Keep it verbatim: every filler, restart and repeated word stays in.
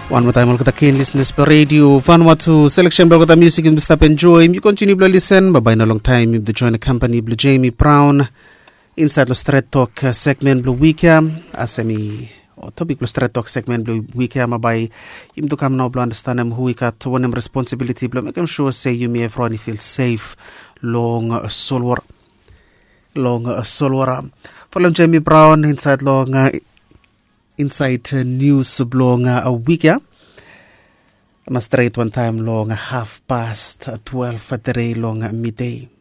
One more time, welcome to keen listeners per radio. Vanuatu selection blog the music and stop enjoy. You continue to listen, but by no long time you join the company Blue Jamie Brown inside the Straight Talk segment Blue Weekend. Asemi or topic Blue Straight Talk segment Blue Weekend. By you to come now to understand them who we got one responsibility. Blue make them sure say you may everyone feel safe. Long solwar, long solwara. Follow Jamie Brown inside long. Uh, Inside uh, news blong uh, a week, yeah. I'm straight one time long, half past twelve at the day long uh, midday.